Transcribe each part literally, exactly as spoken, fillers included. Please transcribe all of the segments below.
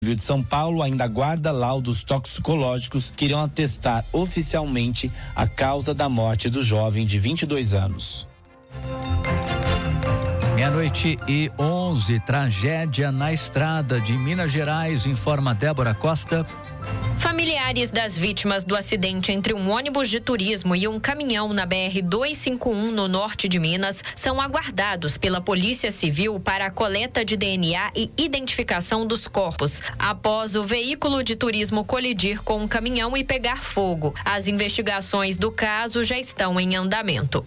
de São Paulo ainda aguarda laudos toxicológicos que irão atestar oficialmente a causa da morte do jovem de vinte e dois anos. Meia-noite e onze, tragédia na estrada de Minas Gerais, informa Débora Costa. Familiares das vítimas do acidente entre um ônibus de turismo e um caminhão na B R duzentos e cinquenta e um no norte de Minas são aguardados pela Polícia Civil para a coleta de D N A e identificação dos corpos, após o veículo de turismo colidir com um caminhão e pegar fogo. As investigações do caso já estão em andamento.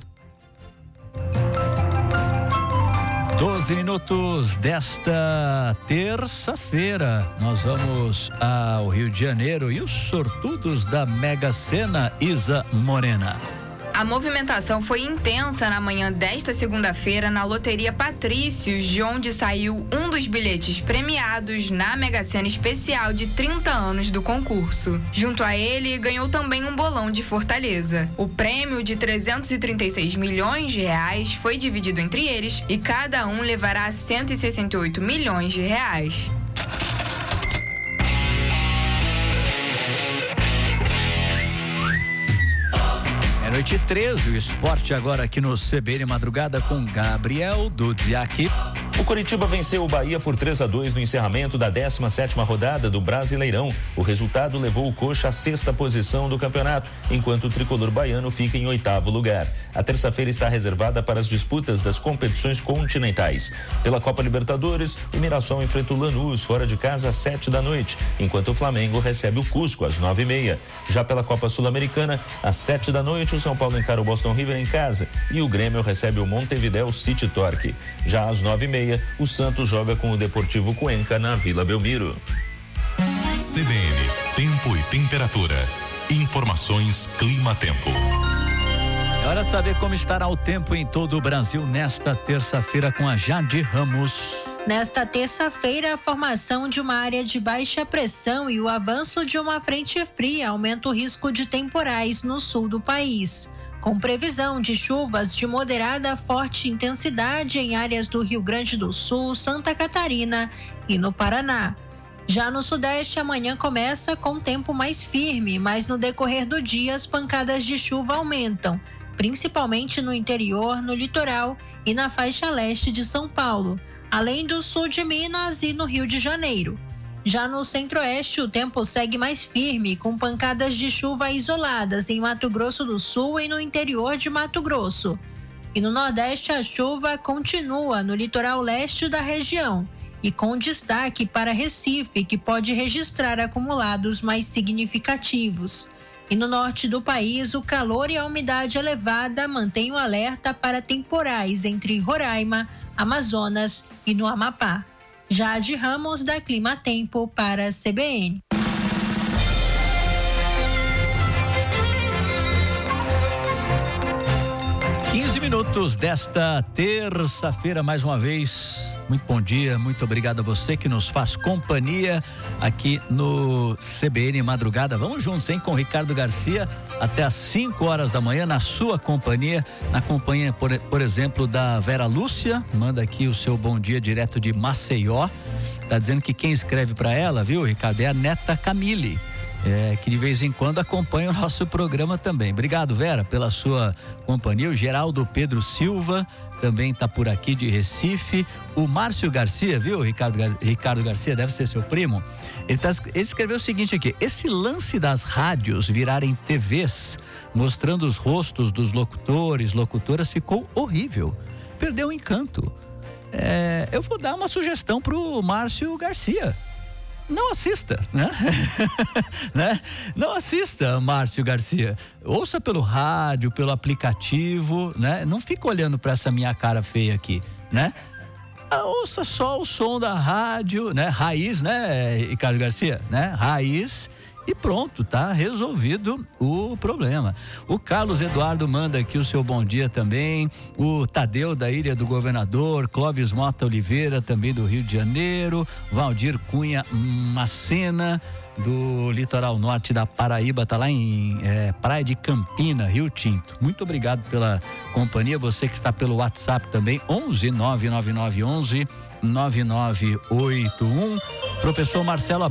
doze minutos desta terça-feira, nós vamos ao Rio de Janeiro e os sortudos da Mega Sena, Isa Morena. A movimentação foi intensa na manhã desta segunda-feira na Loteria Patrícios, de onde saiu um dos bilhetes premiados na Mega Sena especial de trinta anos do concurso. Junto a ele, ganhou também um bolão de Fortaleza. O prêmio de trezentos e trinta e seis milhões de reais foi dividido entre eles e cada um levará cento e sessenta e oito milhões de reais. Noite treze, o esporte agora aqui no C B N Madrugada com Gabriel Dudziak. O Coritiba venceu o Bahia por três a dois no encerramento da décima sétima rodada do Brasileirão. O resultado levou o Coxa à sexta posição do campeonato, enquanto o tricolor baiano fica em oitavo lugar. A terça-feira está reservada para as disputas das competições continentais. Pela Copa Libertadores, o Mirassol enfrenta o Lanús fora de casa às sete da noite, enquanto o Flamengo recebe o Cusco às nove e meia. Já pela Copa Sul-Americana, às sete da noite, o São Paulo encara o Boston River em casa e o Grêmio recebe o Montevidéu City Torque. Já às nove e meia, o Santos joga com o Deportivo Cuenca na Vila Belmiro. C B N, tempo e temperatura. Informações Clima-Tempo. É hora de saber como estará o tempo em todo o Brasil nesta terça-feira com a Jade Ramos. Nesta terça-feira, a formação de uma área de baixa pressão e o avanço de uma frente fria aumenta o risco de temporais no sul do país, com previsão de chuvas de moderada a forte intensidade em áreas do Rio Grande do Sul, Santa Catarina e no Paraná. Já no Sudeste, amanhã começa com tempo mais firme, mas no decorrer do dia as pancadas de chuva aumentam, principalmente no interior, no litoral e na faixa leste de São Paulo, além do sul de Minas e no Rio de Janeiro. Já no centro-oeste, o tempo segue mais firme, com pancadas de chuva isoladas em Mato Grosso do Sul e no interior de Mato Grosso. E no nordeste, a chuva continua no litoral leste da região, e com destaque para Recife, que pode registrar acumulados mais significativos. E no norte do país, o calor e a umidade elevada mantêm o alerta para temporais entre Roraima, Amazonas e no Amapá. Jade Ramos, da Clima Tempo, para a C B N. quinze minutos desta terça-feira, mais uma vez. Muito bom dia, muito obrigado a você que nos faz companhia aqui no C B N Madrugada. Vamos juntos, hein, com o Ricardo Garcia até às cinco horas da manhã na sua companhia, na companhia, por, por exemplo, da Vera Lúcia, manda aqui o seu bom dia direto de Maceió. Tá dizendo que quem escreve para ela, viu, Ricardo, é a neta Camille. É, que de vez em quando acompanha o nosso programa também. Obrigado, Vera, pela sua companhia. O Geraldo Pedro Silva também está por aqui de Recife. O Márcio Garcia, viu, Ricardo, Gar... Ricardo Garcia, deve ser seu primo. Ele, tá... Ele escreveu o seguinte aqui: esse lance das rádios virarem T Vs, mostrando os rostos dos locutores, locutoras, ficou horrível. Perdeu o encanto. É... Eu vou dar uma sugestão pro Márcio Garcia. Não assista, né? né? Não assista, Márcio Garcia. Ouça pelo rádio, pelo aplicativo, né? Não fica olhando para essa minha cara feia aqui, né? Ah, ouça só o som da rádio, né? Raiz, né, Ricardo Garcia? Né? Raiz. E pronto, tá resolvido o problema. O Carlos Eduardo manda aqui o seu bom dia também. O Tadeu da Ilha do Governador, Clóvis Mota Oliveira, também do Rio de Janeiro, Valdir Cunha Macena, do litoral norte da Paraíba, tá lá em é, Praia de Campina, Rio Tinto. Muito obrigado pela companhia, você que está pelo WhatsApp também, onze nove nove nove onze nove nove oito um. Professor Marcelo